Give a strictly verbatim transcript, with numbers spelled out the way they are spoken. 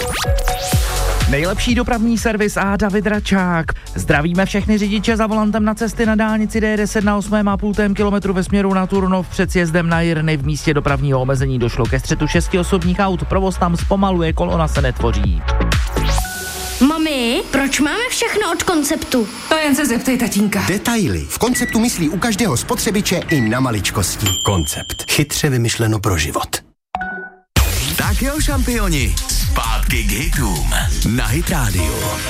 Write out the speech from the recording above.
Nejlepší dopravní servis a David Račák. Zdravíme všechny řidiče za volantem na cesty na dálnici D deset na osmém a půl kilometru ve směru na Turnov před sjezdem na Jirny. V místě dopravního omezení došlo ke střetu šesti osobních aut. Provoz tam zpomaluje, kolona se netvoří. Mami, proč máme všechno od Konceptu? To jen se zeptej tatínka. Detaily. V Konceptu myslí u každého spotřebiče i na maličkosti. Koncept. Chytře vymyšleno pro život. Tak jo, šampioni, zpátky k hitům na Hit Radio.